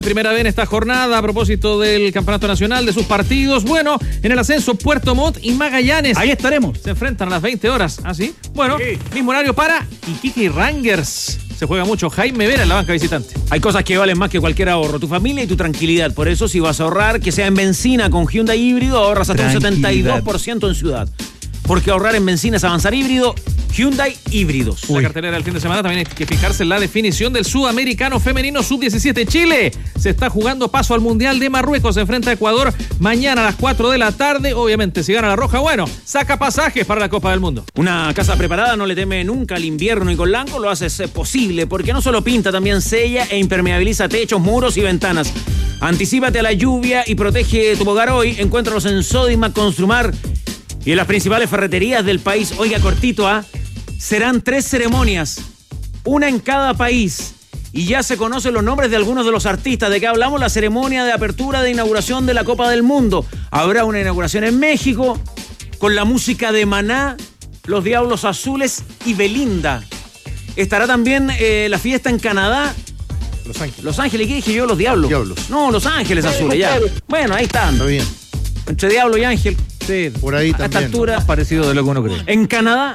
Primera vez en esta jornada a propósito del campeonato nacional, de sus partidos. Bueno, en el ascenso Puerto Montt y Magallanes. Ahí estaremos. Se enfrentan a las 20 horas. ¿Ah, sí? Bueno, sí. Mismo horario para Iquique y Rangers. Se juega mucho. Jaime Vera en la banca visitante. Hay cosas que valen más que cualquier ahorro. Tu familia y tu tranquilidad. Por eso, si vas a ahorrar, que sea en benzina con Hyundai híbrido, ahorras hasta un 72% en ciudad. Porque ahorrar en benzina es avanzar híbrido. Hyundai híbridos. La cartelera del fin de semana también hay que fijarse en la definición del sudamericano femenino sub-17. Chile se está jugando paso al Mundial de Marruecos. Se enfrenta a Ecuador mañana a las 4 de la tarde. Obviamente, si gana la roja, bueno, saca pasajes para la Copa del Mundo. Una casa preparada no le teme nunca al invierno y con Lanco lo haces posible, porque no solo pinta, también sella e impermeabiliza techos, muros y ventanas. Anticípate a la lluvia y protege tu hogar hoy. Encuéntralos en Sodimac Construmar y en las principales ferreterías del país. Oiga, cortito, serán 3 ceremonias, una en cada país. Y ya se conocen los nombres de algunos de los artistas. ¿De qué hablamos? La ceremonia de apertura de inauguración de la Copa del Mundo. Habrá una inauguración en México con la música de Maná, Los Diablos Azules y Belinda. Estará también la fiesta en Canadá. Los Ángeles. Los Ángeles, ¿qué dije yo? Los Diablos. No, Los Ángeles Azules, ya. Bueno, ahí están. Está bien. Entre Diablo y Ángel. Sí, por ahí también. A esta altura. Más parecido de lo que uno cree. En Canadá,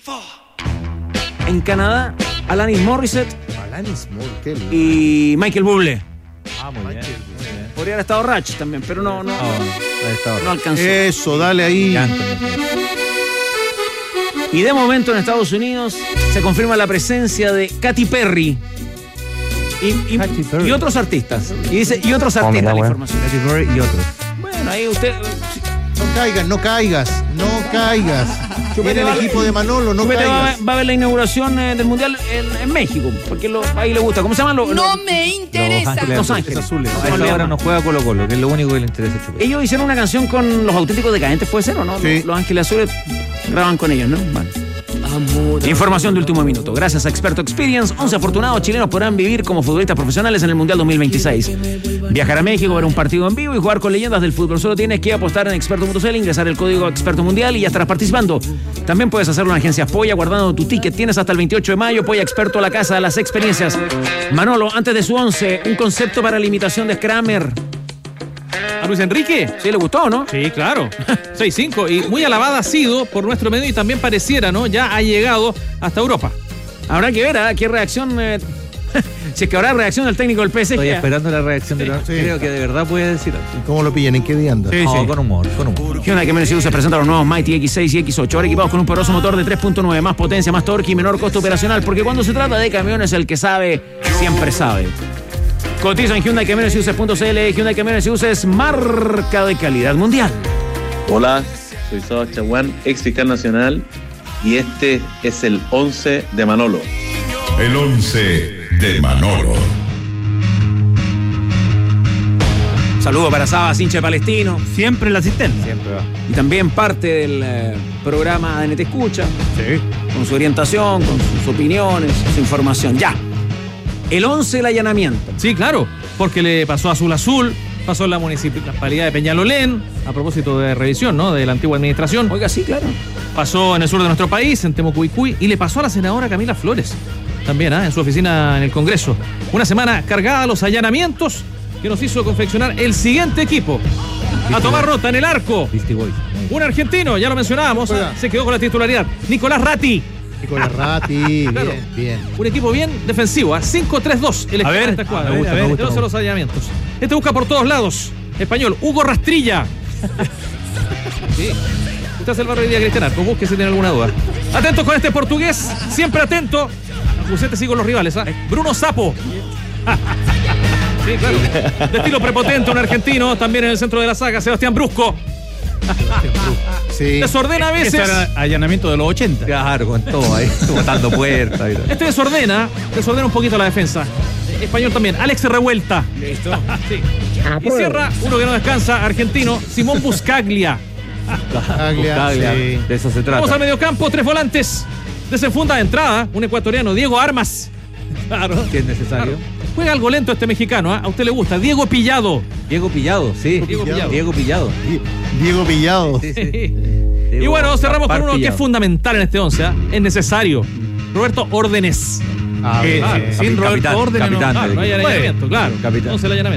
Alanis Morissette y Michael Bublé. Muy bien. Podría haber estado Ratch también, pero no alcanzó. Eso, dale ahí. Y de momento en Estados Unidos se confirma la presencia de Katy Perry y otros artistas. Y dice, y otros artistas la información. Katy Perry y otros. Bueno, ahí usted... No caigas. Viene el equipo de Manolo, no caigas. Va a ver la inauguración del Mundial en México, porque ahí le gusta. ¿Cómo se llama? No me interesa. Los Ángeles Azules. A esta hora no juega Colo-Colo, que es lo único que le interesa. Ellos hicieron una canción con Los Auténticos Decadentes, ¿puede ser o no? Sí. Los Ángeles Azules graban con ellos, ¿no? Bueno. Información de último minuto. Gracias a Experto Experience, 11 afortunados chilenos podrán vivir como futbolistas profesionales en el Mundial 2026. Viajar a México, ver un partido en vivo y jugar con leyendas del fútbol. Solo tienes que apostar en Experto.cl, ingresar el código Experto Mundial y ya estarás participando. También puedes hacerlo en agencias Polla guardando tu ticket. Tienes hasta el 28 de mayo. Polla Experto, la casa de las experiencias. Manolo, antes de su 11, un concepto para la imitación de Kramer. ¿A Luis Enrique? ¿Sí le gustó, no? Sí, claro. 6-5. Y muy alabada ha sido por nuestro medio y también pareciera, ¿no? Ya ha llegado hasta Europa. Habrá que ver, ¿qué reacción? Si es que habrá reacción del técnico del PSG. Estoy esperando la reacción de los... Sí. Creo que de verdad puede decir algo. ¿Cómo lo pillan? ¿En qué día anda? Sí. Con humor. Hyundai que menos se presenta los nuevos Mighty X6 y X8, ahora equipados con un poderoso motor de 3.9, más potencia, más torque y menor costo operacional, porque cuando se trata de camiones, el que sabe, siempre sabe. Cotiza en Hyundai que menos uses.cl. Hyundai que menos uses, marca de calidad mundial. Hola, soy Saba Chaguán, ex fiscal nacional, y este es el 11 de Manolo. El 11 de Manolo. Saludo para Sabas, hincha palestino. Siempre el asistente. Siempre va. Y también parte del programa ADN Te Escucha. Sí. Con su orientación, con sus opiniones, su información. Ya. El 11, el allanamiento. Sí, claro, porque le pasó a Azul, pasó en la municipalidad de Peñalolén, a propósito de revisión, ¿no? De la antigua administración. Oiga, sí, claro. Pasó en el sur de nuestro país, en Temucuicui, y le pasó a la senadora Camila Flores, también, en su oficina en el Congreso. Una semana cargada a los allanamientos que nos hizo confeccionar el siguiente equipo. A tomar nota en el arco. Un argentino, ya lo mencionábamos, se quedó con la titularidad. Nicolás Ratti. Nicolás Ratti, Claro. bien. Un equipo bien defensivo, 5-3-2 el esquema de esta escuadra. me gusta. De los allanamientos. Este busca por todos lados. Español, Hugo Rastrilla. Sí. Usted hace el barrio de día Cristian Arco, busque si tiene alguna duda. Atentos con este portugués, siempre atento. Usted te sigo los rivales, Bruno Sapo. Sí, claro. De estilo prepotente, un argentino, también en el centro de la saga, Sebastián Brusco. Sí. Desordena a veces. Este era allanamiento de los 80. Claro, con todo ahí, botando puertas. Este desordena un poquito la defensa. Español también, Alex Revuelta. Listo. Sí. Y cierra uno que no descansa, argentino, Simón Buscaglia. Buscaglia, sí. De eso se trata. Vamos al mediocampo, 3 volantes. Desenfunda de entrada, un ecuatoriano, Diego Armas. Claro. Que es necesario. Claro. Juega algo lento este mexicano, A usted le gusta. Diego Pillado. Diego Pillado, sí. Diego Pillado. Diego Pillado. Diego Pillado. Sí. Y bueno, cerramos con uno que es Pillado. fundamental en este 11, Es necesario. Roberto Órdenes. Claro, Sin Roberto capitán, Orden, capitán no hay del equipo. allanamiento, claro. Capitán. Entonces el allanamiento.